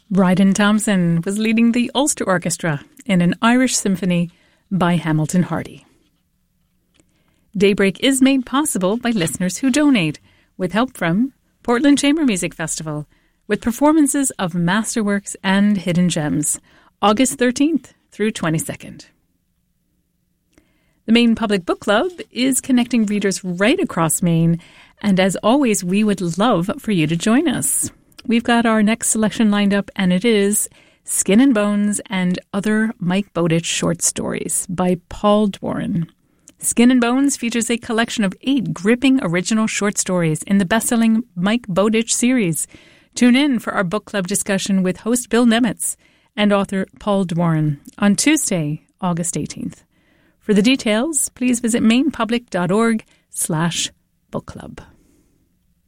Bryden Thompson was leading the Ulster Orchestra in an Irish symphony by Hamilton Hardy. Daybreak is made possible by listeners who donate, with help from Portland Chamber Music Festival, with performances of Masterworks and Hidden Gems, August 13th through 22nd. The Maine Public Book Club is connecting readers right across Maine, and as always, we would love for you to join us. We've got our next selection lined up, and it is Skin and Bones and Other Mike Bowditch Short Stories by Paul Dworin. Skin and Bones features a collection of 8 gripping original short stories in the best-selling Mike Bowditch series. Tune in for our book club discussion with host Bill Nemitz and author Paul Dworin on Tuesday, August 18th. For the details, please visit mainepublic.org/book club.